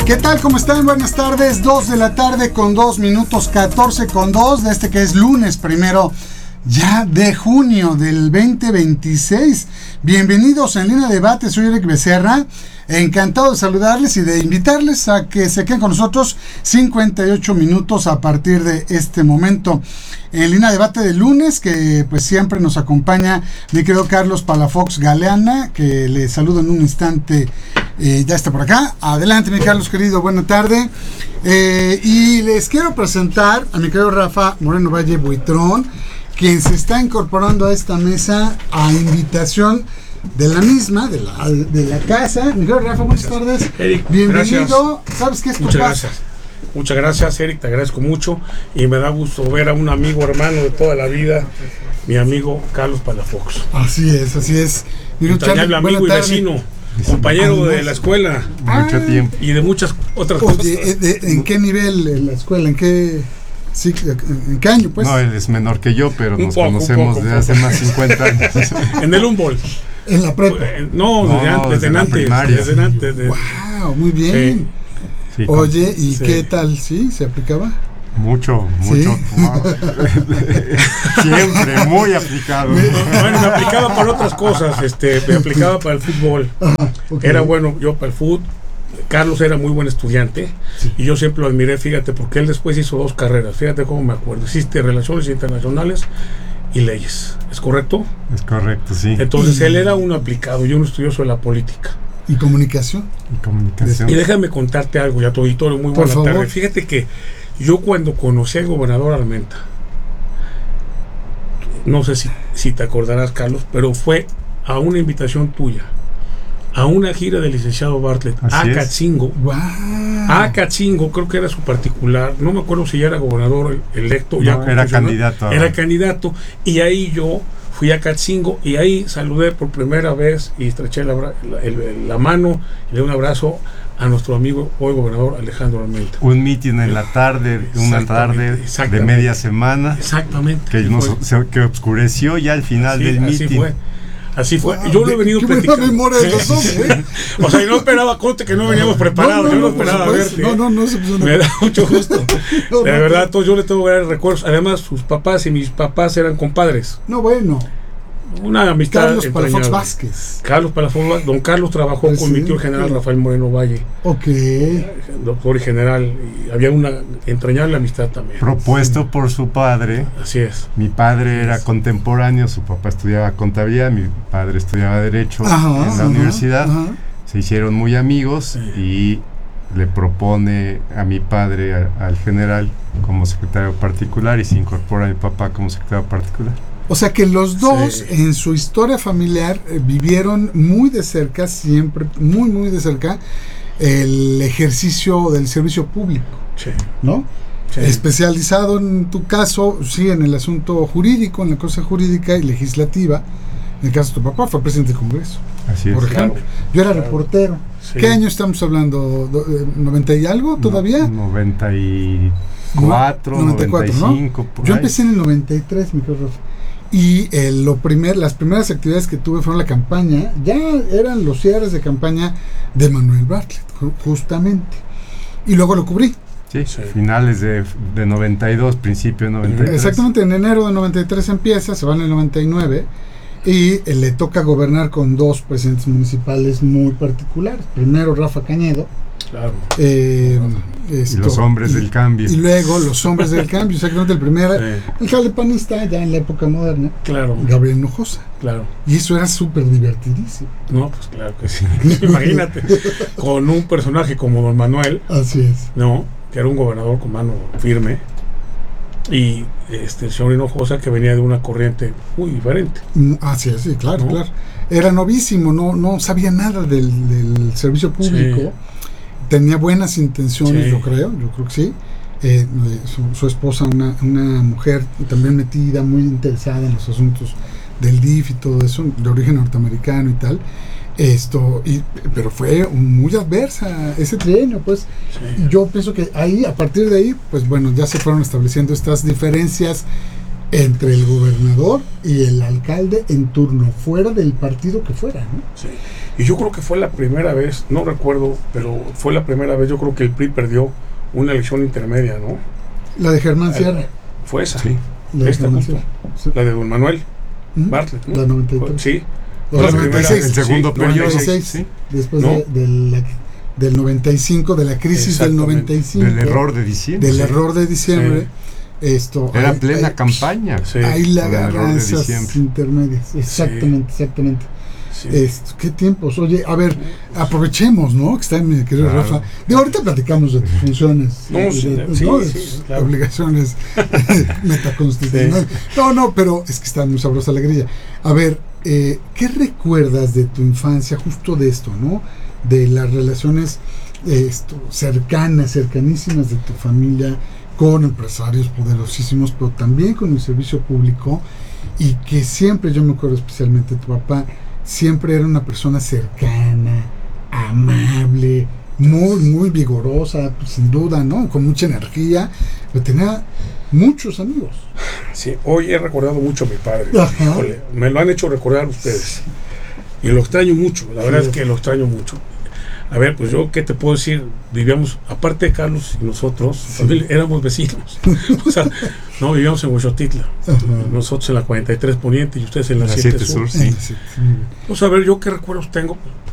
¿Qué tal? ¿Cómo están? Buenas tardes, 2 de la tarde con 2 minutos, 14 con 2 de este que es lunes primero ya de junio del 2026. Bienvenidos en Línea de Debate, soy Eric Becerra, encantado de saludarles y de invitarles a que se queden con nosotros 58 minutos a partir de este momento. En Línea de Debate de lunes, que pues siempre nos acompaña mi querido Carlos Palafox Galeana, que le saludo en un instante, ya está por acá. Adelante, mi Carlos querido, buena tarde. Y les quiero presentar a mi querido Rafa Moreno Valle Buitrón, quien se está incorporando a esta mesa a invitación de la misma, de la casa. Mi querido Rafa, buenas tardes. Eric, bienvenido. Gracias. ¿Sabes qué es tu Muchas casa? gracias. Muchas gracias, Eric, te agradezco mucho y me da gusto ver a un amigo hermano de toda la vida, mi amigo Carlos Palafox. Así es, así es. Entrañable amigo y vecino, compañero de la escuela. Mucho tiempo. Y de muchas otras cosas. ¿En qué nivel en la escuela? ¿En qué año, pues? No, él es menor que yo, pero nos conocemos desde hace más 50 años. En el Humboldt. ¿En la prepa? No, desde antes. Wow, muy bien. Sí, oye, ¿y qué tal? ¿Sí? ¿Se aplicaba? Mucho. ¿Sí? Wow. Siempre, muy aplicado. Bueno, me aplicaba para otras cosas, me aplicaba para el fútbol. Okay. Era bueno yo para el fútbol. Carlos era muy buen estudiante, sí. Y yo siempre lo admiré, fíjate, porque él después hizo 2 carreras, fíjate cómo me acuerdo, hiciste Relaciones Internacionales y Leyes, ¿es correcto? Es correcto, sí. Entonces él era un aplicado, yo un estudioso de la política. ¿Y comunicación? Y déjame contarte algo, ya tu auditorio, muy buena tarde. Fíjate que yo cuando conocí al gobernador Armenta, no sé si te acordarás, Carlos, pero fue a una invitación tuya, a una gira del licenciado Bartlett, a Catzingo. Wow. A Catzingo, creo que era su particular, no me acuerdo si ya era gobernador electo. No, ya era candidato. Era candidato, y ahí yo fui a Catzingo y ahí saludé por primera vez y estreché la mano y le di un abrazo a nuestro amigo hoy gobernador Alejandro Armenta. Un mitin en la tarde, una tarde de media semana. Exactamente. Que oscureció ya al final del mitin. Así fue. Wow, yo lo he venido platicando. Memoria de los dos, O sea, yo no esperaba, conte que no veníamos preparados. Yo no esperaba verte. No se puso Me da mucho gusto. De verdad, todos yo le tengo grandes recuerdos. Además, sus papás y mis papás eran compadres. No, bueno. Una amistad. Carlos Palafox Vázquez. Carlos Palafox Vázquez. Don Carlos trabajó con mi tío el general Rafael Moreno Valle. Ok. Doctor y general. Y había una entrañable amistad también. Propuesto por su padre. Así es. Mi padre era contemporáneo, su papá estudiaba contabilidad, mi padre estudiaba Derecho en la universidad. Se hicieron muy amigos y le propone a mi padre, al general, como secretario particular, y se incorpora a mi papá como secretario particular. O sea que los dos en su historia familiar vivieron muy de cerca, siempre muy de cerca, el ejercicio del servicio público, ¿no? Sí. Especializado en tu caso, sí, en el asunto jurídico, en la cosa jurídica y legislativa. En el caso de tu papá fue presidente del Congreso. Así es. Por ejemplo, yo era reportero. Sí. ¿Qué año estamos hablando? ¿90 y algo todavía? 94, 95. ¿No? Yo empecé en el 93, mi querido Rafa. Y las primeras actividades que tuve fueron la campaña, ya eran los cierres de campaña de Manuel Bartlett, justamente. Y luego lo cubrí. Sí. Finales de 92, principio de 93. Exactamente, en enero de 93 empieza, se va en el 99, y le toca gobernar con 2 presidentes municipales muy particulares. Primero Rafa Cañedo. Claro. Y los hombres del cambio. Y luego los hombres del cambio, exactamente el primero, el jalepanista ya en la época moderna, Gabriel Hinojosa. Claro. Y eso era súper divertidísimo. No, pues claro que sí. Imagínate, con un personaje como Don Manuel. Así es. No, que era un gobernador con mano firme. Y el señor Hinojosa, que venía de una corriente muy diferente. Así es, sí, claro, ¿no? Claro. Era novísimo, no sabía nada del servicio público. Sí. Tenía buenas intenciones, yo creo que sí. Su esposa, una mujer también metida, muy interesada en los asuntos del DIF y todo eso, de origen norteamericano y tal. Pero fue muy adversa ese trienio, pues. Sí. Yo pienso que a partir de ahí, pues bueno, ya se fueron estableciendo estas diferencias entre el gobernador y el alcalde en turno, fuera del partido que fuera, ¿no? Sí. Y yo creo que fue la primera vez, no recuerdo, pero fue la primera vez, yo creo que el PRI perdió una elección intermedia, ¿no? La de Germán Sierra. Fue esa. Sí. Esta justo. Sí. La de don Manuel Bartlett, ¿no? La 93. Sí. O la 96. El segundo periodo. 96, Sí. Después ¿No? del 95, de la crisis del 95. Del error de diciembre. Del error de diciembre. Esto, era plena campaña. Sí. Ahí la Con el error agarran de esas diciembre. intermedias. Exactamente, exactamente. Sí. ¿Qué tiempos? Oye, a ver, aprovechemos, ¿no? Que está mi querido Rafa. De ahorita platicamos de tus funciones, No, de sí, tus claro. obligaciones metaconstitucionales. Sí. No, pero es que está muy sabrosa la grilla. A ver, ¿qué recuerdas de tu infancia justo de esto, ¿no? De las relaciones cercanísimas de tu familia con empresarios poderosísimos, pero también con el servicio público, y que siempre, yo me acuerdo especialmente de tu papá, siempre era una persona cercana, amable, muy vigorosa, pues, sin duda, ¿no? Con mucha energía, pero tenía muchos amigos. Sí, hoy he recordado mucho a mi padre. Ajá. Híjole, me lo han hecho recordar ustedes. Y lo extraño mucho, la verdad es que lo extraño mucho. A ver, pues yo, ¿qué te puedo decir? Vivíamos, aparte de Carlos y nosotros, familia, éramos vecinos. O sea, no, vivíamos en Huixotitla. Nosotros en la 43 Poniente y ustedes en la 7 Sur. Sí. Pues a ver, yo qué recuerdos tengo,